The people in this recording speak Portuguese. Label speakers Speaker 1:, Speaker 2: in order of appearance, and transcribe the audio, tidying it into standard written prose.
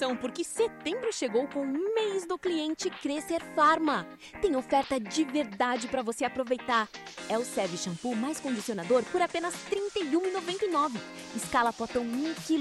Speaker 1: atenção, porque setembro chegou com o mês do cliente Crescer Pharma. Tem oferta de verdade para você aproveitar. É o Seve Shampoo mais condicionador por apenas R$ 31,99. Escala potão 1 kg